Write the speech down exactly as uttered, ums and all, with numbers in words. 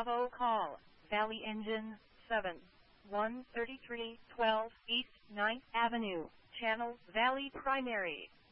Bravo call, Valley Engine seven one thirty-three twelve East ninth Avenue, Channel Valley Primary.